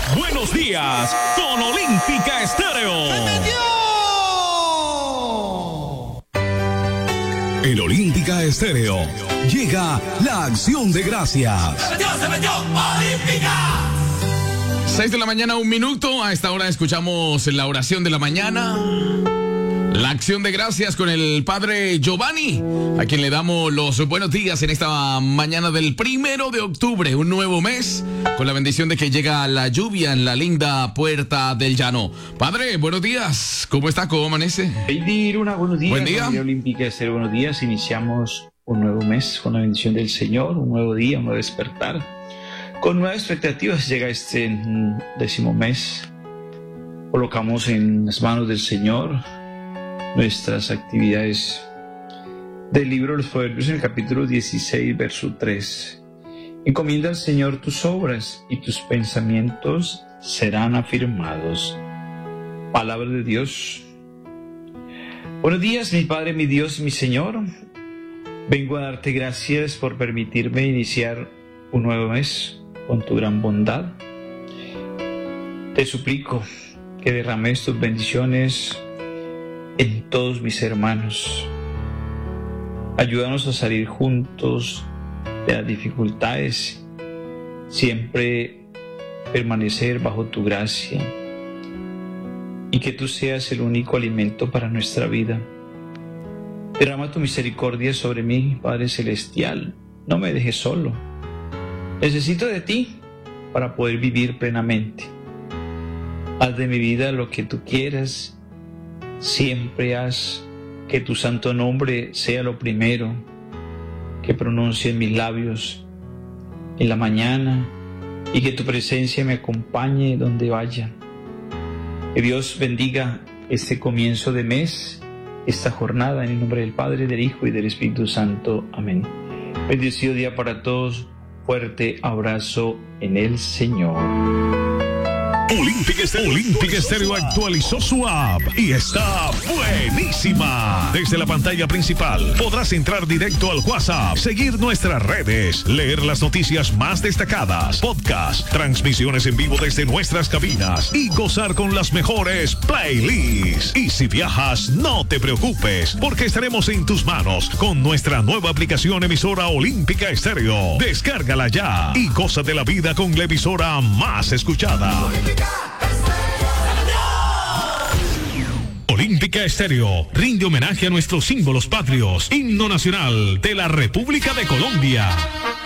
Buenos días con Olímpica Estéreo. En Olímpica Estéreo llega la acción de gracias. Se metió Olímpica. 6 de la mañana, 1 minuto. A esta hora escuchamos la oración de la mañana. La acción de gracias con el padre Giovanni, a quien le damos los buenos días en esta mañana del 1 de octubre, un nuevo mes, con la bendición de que llega la lluvia en la linda Puerta del Llano. Padre, buenos días. ¿Cómo está? ¿Cómo amanece? Buenos días. Buen día. Olímpica, buenos días. Iniciamos un nuevo mes con la bendición del Señor, un nuevo día, un nuevo despertar. Con nuevas expectativas llega este 10º mes. Colocamos en las manos del Señor nuestras actividades del libro de los Proverbios en el capítulo 16, verso 3. Encomienda al Señor tus obras y tus pensamientos serán afirmados. Palabra de Dios. Buenos días, mi Padre, mi Dios, mi Señor. Vengo a darte gracias por permitirme iniciar un nuevo mes con tu gran bondad. Te suplico que derrames tus bendiciones en todos mis hermanos. Ayúdanos a salir juntos de las dificultades, siempre permanecer bajo tu gracia y que tú seas el único alimento para nuestra vida. Derrama tu misericordia sobre mí, Padre Celestial. No me dejes solo. Necesito de ti para poder vivir plenamente. Haz de mi vida lo que tú quieras. Siempre haz que tu santo nombre sea lo primero que pronuncie en mis labios en la mañana y que tu presencia me acompañe donde vaya. Que Dios bendiga este comienzo de mes, esta jornada, en el nombre del Padre, del Hijo y del Espíritu Santo. Amén. Bendecido día para todos. Fuerte abrazo en el Señor. Olímpica Estéreo actualizó su app y está buenísima. Desde la pantalla principal podrás entrar directo al WhatsApp, seguir nuestras redes, leer las noticias más destacadas, podcast, transmisiones en vivo desde nuestras cabinas y gozar con las mejores playlists. Y si viajas, no te preocupes, porque estaremos en tus manos con nuestra nueva aplicación emisora Olímpica Estéreo. Descárgala ya y goza de la vida con la emisora más escuchada. Olímpica Estéreo rinde homenaje a nuestros símbolos patrios, himno nacional de la República de Colombia.